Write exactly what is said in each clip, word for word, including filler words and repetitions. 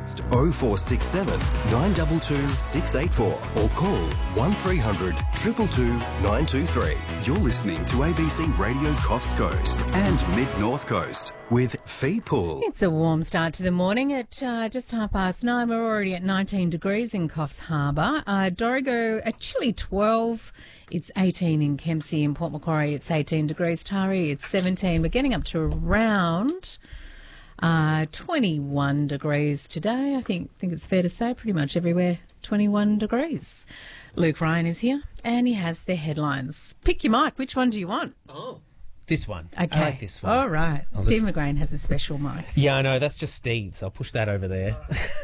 oh four six seven, nine two two, six eight four or call one three hundred, two two two, nine two three. You're listening to A B C Radio Coffs Coast and Mid-North Coast with Fee Pool. It's a warm start to the morning at uh, just half past nine. We're already at nineteen degrees in Coffs Harbour. Uh, Dorrigo, a chilly twelve. It's eighteen in Kempsey. In Port Macquarie, it's eighteen degrees. Taree, it's seventeen. We're getting up to around uh, twenty-one degrees today. I think think it's fair to say pretty much everywhere twenty-one degrees. Luke Ryan is here and he has the headlines. Pick your mic. Which one do you want? Oh. This one. Okay. I like this one. All right. I'll Steve just... McGrain has a special mic. Yeah, I know. That's just Steve's. I'll push that over there.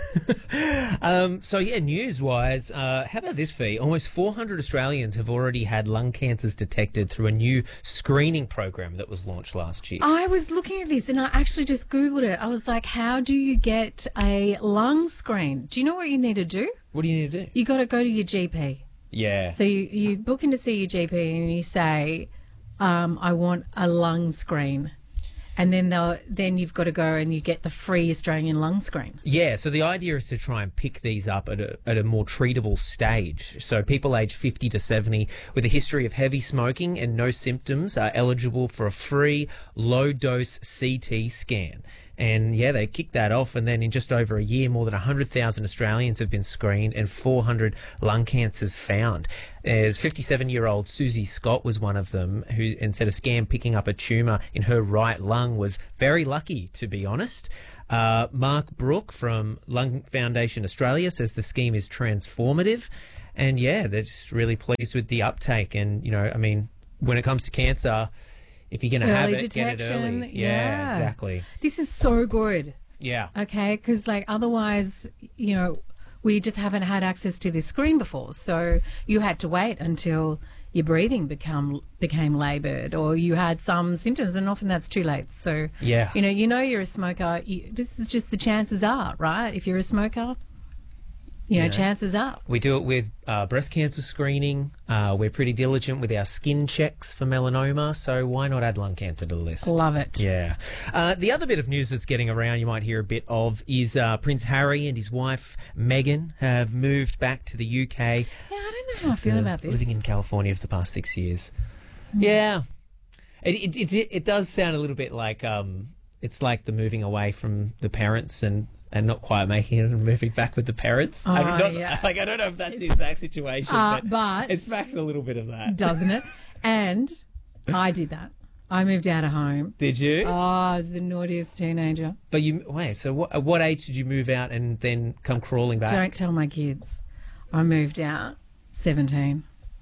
um, so, yeah, news-wise, uh, how about this, Fee? Almost four hundred Australians have already had lung cancers detected through a new screening program that was launched last year. I was looking at this and I actually just Googled it. I was like, how do you get a lung screen? Do you know what you need to do? What do you need to do? You got to go to your G P. Yeah. So you, you book in to see your G P and you say, um, I want a lung screen. And then they'll, then you've got to go and you get the free Australian lung screen. Yeah, so the idea is to try and pick these up at a, at a more treatable stage. So people aged fifty to seventy with a history of heavy smoking and no symptoms are eligible for a free low-dose C T scan. And, yeah, they kicked that off, and then in just over a year, more than one hundred thousand Australians have been screened and four hundred lung cancers found. There's fifty-seven-year-old Susie Scott was one of them, who, and said a scan picking up a tumour in her right lung was very lucky, to be honest. Uh, Mark Brook from Lung Foundation Australia says the scheme is transformative. And, yeah, they're just really pleased with the uptake. And, you know, I mean, when it comes to cancer, if you're going to have it, detection, get it early. Yeah, yeah, exactly. This is so good. Yeah. Okay, because like otherwise, you know, we just haven't had access to this screen before. So you had to wait until your breathing become became laboured, or you had some symptoms, and often that's too late. So yeah, you know, you know, you're a smoker. You, this is just the chances are, right? If you're a smoker, you know, yeah. chances are. We do it with uh, breast cancer screening. Uh, we're pretty diligent with our skin checks for melanoma, so why not add lung cancer to the list? Love it. Yeah. Uh, the other bit of news that's getting around, you might hear a bit of, is uh, Prince Harry and his wife Meghan have moved back to the U K. Yeah, I don't know how I feel about this. Living in California for the past six years. Mm. Yeah. It, it, it, it does sound a little bit like, um, it's like the moving away from the parents and and not quite making it and moving back with the parents. Oh, I'm not, yeah. Like, I don't know if that's the exact situation, uh, but, but it smacks a little bit of that. Doesn't it? And I did that. I moved out of home. Did you? Oh, I was the naughtiest teenager. But you, wait, so what, at what age did you move out and then come crawling back? Don't tell my kids. I moved out seventeen.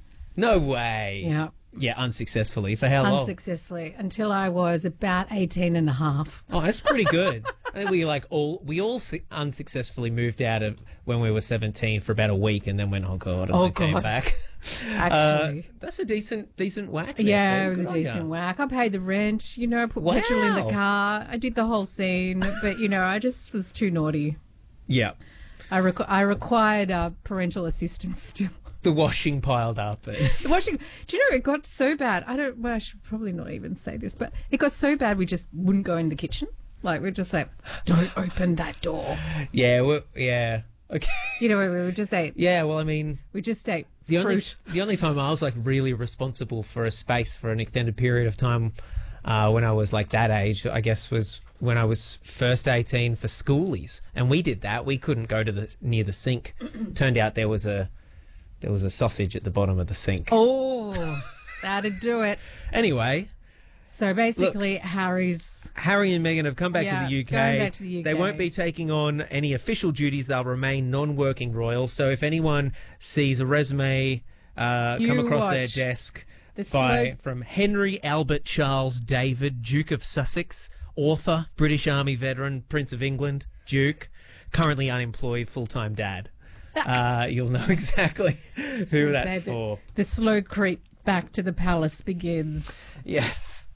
No way. Yeah. Yeah, unsuccessfully. For how long? Unsuccessfully, until I was about eighteen and a half. Oh, that's pretty good. I think we like all we all su- unsuccessfully moved out of when we were seventeen for about a week, and then went, oh god, and oh, then god. came back. Actually, uh, that's a decent decent whack. There, yeah, Fred. it was Good a on decent ya. whack. I paid the rent, you know, put Wow. petrol in the car. I did the whole scene, but you know, I just was too naughty. Yeah, I requ- I required uh, parental assistance still. the washing piled up. The washing. Do you know it got so bad? I don't. Well, I should probably not even say this, but it got so bad we just wouldn't go in the kitchen. Like we'd just say, "Don't open that door." Yeah, well, yeah, okay. You know, we would just say, Yeah, well, I mean, we just ate the only fruit. the only time I was like really responsible for a space for an extended period of time uh, when I was like that age, I guess, was when I was first eighteen for schoolies, and we did that. We couldn't go to the near the sink. Turned out there was a there was a sausage at the bottom of the sink. Oh, that'd do it. Anyway, So basically, Harry's. Harry and Meghan have come back Yeah, to the U K. going back to the U K. They won't be taking on any official duties. They'll remain non-working royals. So if anyone sees a resume uh, You come across their watch desk the by slow- from Henry Albert Charles David, Duke of Sussex, author, British Army veteran, Prince of England, Duke, currently unemployed, full-time dad. uh, you'll know exactly who So that's say for. The, the slow creep back to the palace begins. Yes.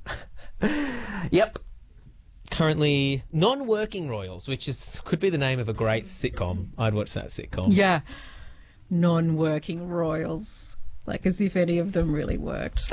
Yep. Currently non-working royals, which is could be the name of a great sitcom. I'd watch that sitcom. Yeah. Non-working royals. Like as if any of them really worked.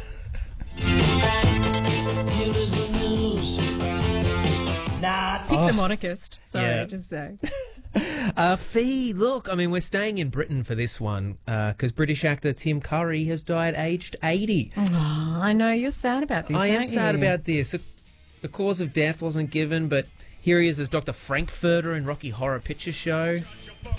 Here is the news. Nah, Tick Oh. the monarchist. Sorry, Yeah. just say. Uh, Fee, look, I mean, we're staying in Britain for this one because British actor Tim Curry has died aged eighty. Oh, I know, you're sad about this, I am aren't sad you? about this. The cause of death wasn't given, but here he is as Doctor Frankfurter in Rocky Horror Picture Show.